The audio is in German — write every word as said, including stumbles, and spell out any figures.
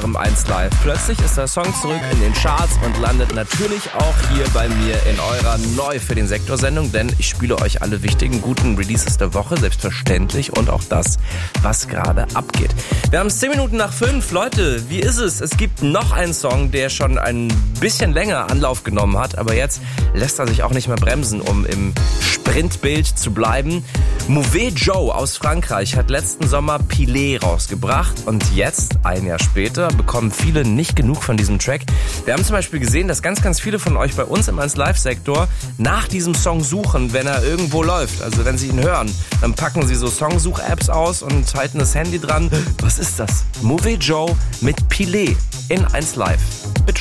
im eins Live. Plötzlich ist der Song zurück in den Charts und landet natürlich auch hier bei mir in eurer Neu für den Sektor-Sendung, denn ich spiele euch alle wichtigen, guten Releases der Woche, selbstverständlich, und auch das, was gerade abgeht. Wir haben es zehn Minuten nach fünf. Leute, wie ist es? Es gibt noch einen Song, der schon ein bisschen länger Anlauf genommen hat, aber jetzt lässt er sich auch nicht mehr bremsen, um im Sprintbild zu bleiben. Mauvais Joe aus Frankreich hat letzten Sommer Pilé rausgebracht und jetzt, ein Jahr später, bekommen viele nicht genug von diesem Track. Wir haben zum Beispiel gesehen, dass ganz, ganz viele von euch bei uns im eins Live-Sektor nach diesem Song suchen, wenn er irgendwo läuft. Also wenn sie ihn hören, dann packen sie so Songsuch-Apps aus und halten das Handy dran. Was ist das? Mauvais Joe mit Pilé in eins Live. Bitte.